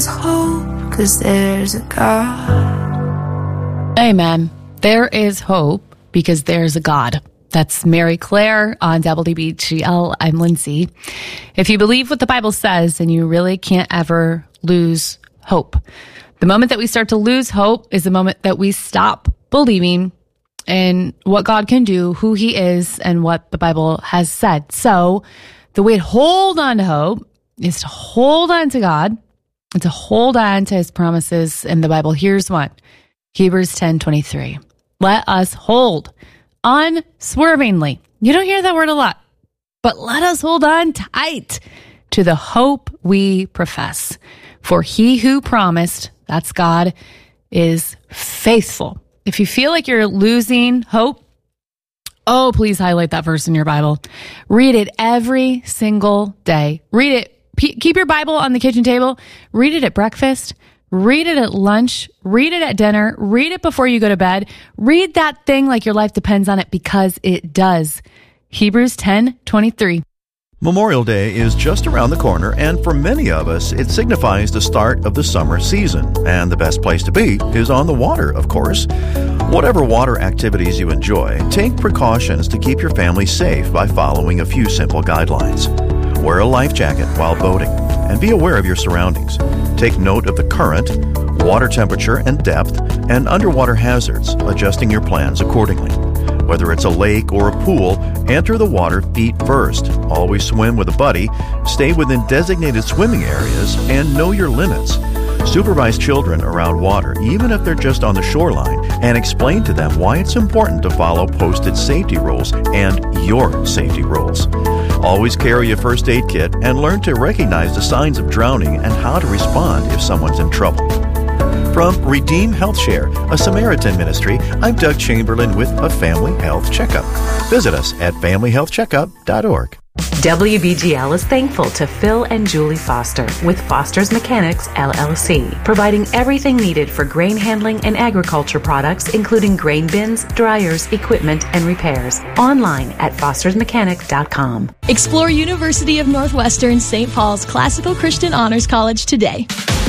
hope, 'cause there's a God. Amen. There is hope because there's a God. That's Mary Claire on WBGL. I'm Lindsay. If you believe what the Bible says, then you really can't ever lose hope. The moment that we start to lose hope is the moment that we stop believing in what God can do, who he is, and what the Bible has said. So the way to hold on to hope is to hold on to God and to hold on to his promises in the Bible. Here's one. Hebrews 10:23. Let us hold unswervingly. You don't hear that word a lot, but let us hold on tight to the hope we profess. For he who promised, that's God, is faithful. If you feel like you're losing hope, oh, please highlight that verse in your Bible. Read it every single day. Read it. Keep your Bible on the kitchen table. Read it at breakfast. Read it at lunch. Read it at dinner. Read it before you go to bed. Read that thing like your life depends on it, because it does. Hebrews 10:23. Memorial Day is just around the corner, and for many of us, it signifies the start of the summer season. And the best place to be is on the water, of course. Whatever water activities you enjoy, take precautions to keep your family safe by following a few simple guidelines. Wear a life jacket while boating, and be aware of your surroundings. Take note of the current, water temperature and depth, and underwater hazards, adjusting your plans accordingly. Whether it's a lake or a pool, enter the water feet first. Always swim with a buddy, stay within designated swimming areas, and know your limits. Supervise children around water, even if they're just on the shoreline, and explain to them why it's important to follow posted safety rules and your safety rules. Always carry a first aid kit and learn to recognize the signs of drowning and how to respond if someone's in trouble. From Redeem Health Share, a Samaritan ministry, I'm Doug Chamberlain with a Family Health Checkup. Visit us at familyhealthcheckup.org. WBGL is thankful to Phil and Julie Foster with Foster's Mechanics, LLC, providing everything needed for grain handling and agriculture products, including grain bins, dryers, equipment, and repairs. Online at fostersmechanic.com. Explore University of Northwestern St. Paul's Classical Christian Honors College today.